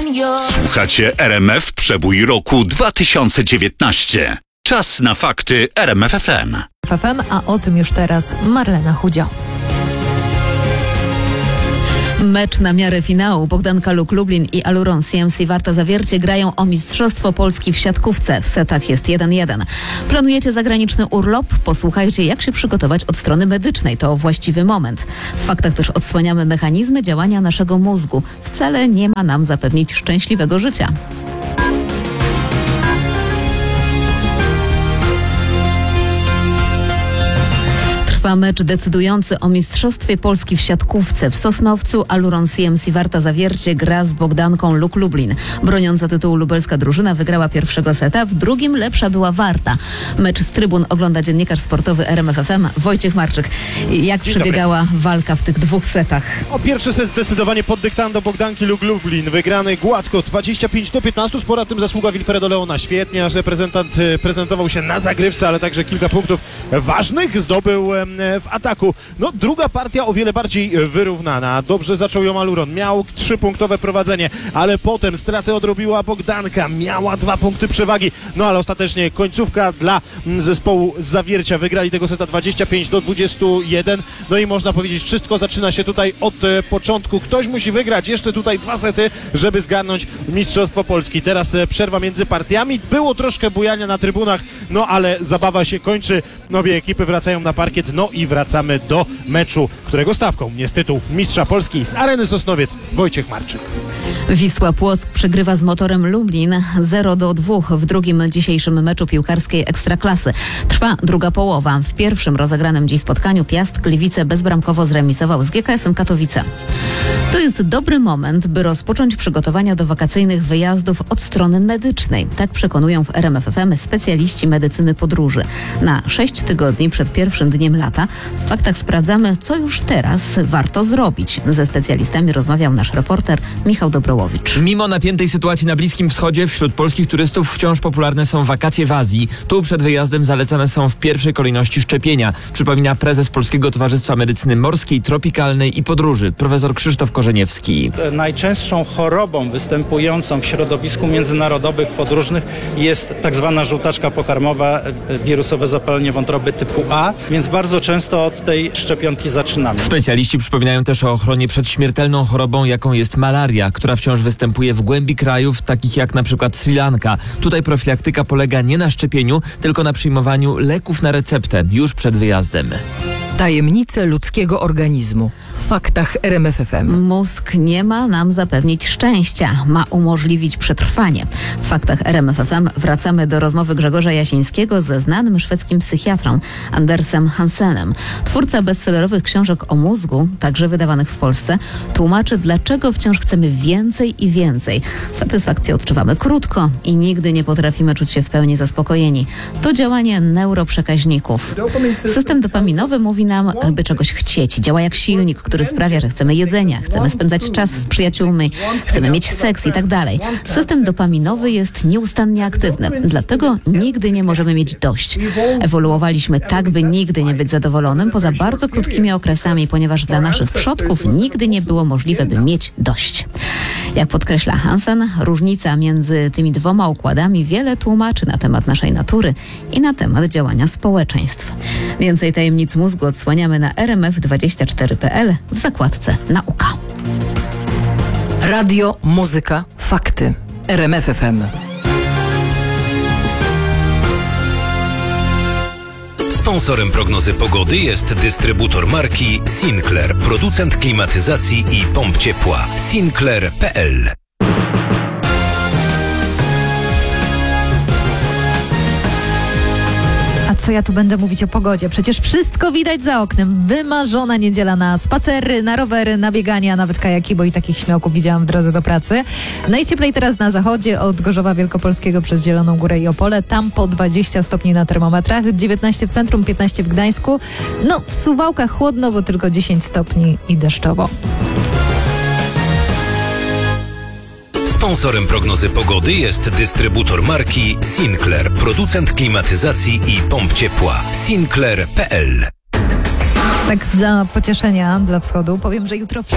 Słuchacie RMF Przebój roku 2019. Czas na fakty RMF FM. A o tym już teraz Marlena Chudzio. Mecz na miarę finału. Bogdanka Luk Lublin i Aluron CMC Warta Zawiercie grają o Mistrzostwo Polski w siatkówce. W setach jest 1-1. Planujecie zagraniczny urlop? Posłuchajcie, jak się przygotować od strony medycznej. To właściwy moment. W faktach też odsłaniamy mechanizmy działania naszego mózgu. Wcale nie ma nam zapewnić szczęśliwego życia. Trwa mecz decydujący o Mistrzostwie Polski w siatkówce. W Sosnowcu Aluron CMC Warta Zawiercie gra z Bogdanką Luk Lublin. Broniąca tytułu lubelska drużyna wygrała pierwszego seta, w drugim lepsza była Warta. Mecz z trybun ogląda dziennikarz sportowy RMF FM Wojciech Marczyk. Jak przebiegała walka w tych dwóch setach? Pierwszy set zdecydowanie pod dyktando Bogdanki Luk Lublin. Wygrany gładko 25-15. Spora w tym zasługa Wilfredo Leona. Świetnie, aż reprezentant prezentował się na zagrywce, ale także kilka punktów ważnych zdobył w ataku. Druga partia o wiele bardziej wyrównana. Dobrze zaczął ją Aluron. Miał 3-punktowe prowadzenie, ale potem straty odrobiła Bogdanka. Miała 2 punkty przewagi. Ale ostatecznie końcówka dla zespołu z Zawiercia. Wygrali tego seta 25-21. I można powiedzieć, wszystko zaczyna się tutaj od początku. Ktoś musi wygrać jeszcze tutaj 2 sety, żeby zgarnąć Mistrzostwo Polski. Teraz przerwa między partiami. Było troszkę bujania na trybunach, ale zabawa się kończy. Obie ekipy wracają na parkiet. I wracamy do meczu, którego stawką jest tytuł Mistrza Polski z Areny Sosnowiec. Wojciech Marczyk. Wisła Płock przegrywa z Motorem Lublin 0-2 w drugim dzisiejszym meczu piłkarskiej Ekstraklasy. Trwa druga połowa. W pierwszym rozegranym dziś spotkaniu Piast Gliwice bezbramkowo zremisował z GKS-em Katowice. To jest dobry moment, by rozpocząć przygotowania do wakacyjnych wyjazdów od strony medycznej. Tak przekonują w RMF FM specjaliści medycyny podróży. Na 6 tygodni przed pierwszym dniem lata w faktach sprawdzamy, co już teraz warto zrobić. Ze specjalistami rozmawiał nasz reporter Michał Dobrołowicz. Mimo napiętej sytuacji na Bliskim Wschodzie, wśród polskich turystów wciąż popularne są wakacje w Azji. Tu przed wyjazdem zalecane są w pierwszej kolejności szczepienia, przypomina prezes Polskiego Towarzystwa Medycyny Morskiej, Tropikalnej i Podróży, profesor Krzysztof Korzeniewski. Najczęstszą chorobą występującą w środowisku międzynarodowych podróżnych jest tak zwana żółtaczka pokarmowa, wirusowe zapalenie wątroby typu A, więc bardzo często od tej szczepionki zaczynamy. Specjaliści przypominają też o ochronie przed śmiertelną chorobą, jaką jest malaria, która wciąż występuje w głębi krajów, takich jak na przykład Sri Lanka. Tutaj profilaktyka polega nie na szczepieniu, tylko na przyjmowaniu leków na receptę już przed wyjazdem. Tajemnice ludzkiego organizmu. W faktach RMF FM. Mózg nie ma nam zapewnić szczęścia, ma umożliwić przetrwanie. W faktach RMF FM wracamy do rozmowy Grzegorza Jasińskiego ze znanym szwedzkim psychiatrą Andersem Hansenem. Twórca bestsellerowych książek o mózgu, także wydawanych w Polsce, tłumaczy, dlaczego wciąż chcemy więcej i więcej. Satysfakcję odczuwamy krótko i nigdy nie potrafimy czuć się w pełni zaspokojeni. To działanie neuroprzekaźników. System dopaminowy mówi nam, by czegoś chcieć. Działa jak silnik, który sprawia, że chcemy jedzenia, chcemy spędzać czas z przyjaciółmi, chcemy mieć seks i tak dalej. System dopaminowy jest nieustannie aktywny, dlatego nigdy nie możemy mieć dość. Ewoluowaliśmy tak, by nigdy nie być zadowolonym, poza bardzo krótkimi okresami, ponieważ dla naszych przodków nigdy nie było możliwe, by mieć dość. Jak podkreśla Hansen, różnica między tymi dwoma układami wiele tłumaczy na temat naszej natury i na temat działania społeczeństw. Więcej tajemnic mózgu odsłaniamy na rmf24.pl w zakładce Nauka. Radio, muzyka, fakty. RMF FM. Sponsorem prognozy pogody jest dystrybutor marki Sinclair, producent klimatyzacji i pomp ciepła. Sinclair.pl. A co ja tu będę mówić o pogodzie? Przecież wszystko widać za oknem. Wymarzona niedziela na spacery, na rowery, na bieganie, a nawet kajaki, bo i takich śmiałków widziałam w drodze do pracy. Najcieplej teraz na zachodzie, od Gorzowa Wielkopolskiego przez Zieloną Górę i Opole. Tam po 20 stopni na termometrach, 19 w centrum, 15 w Gdańsku. W Suwałkach chłodno, bo tylko 10 stopni i deszczowo. Sponsorem prognozy pogody jest dystrybutor marki Sinclair, producent klimatyzacji i pomp ciepła. Sinclair.pl. Tak dla pocieszenia dla wschodu powiem, że jutro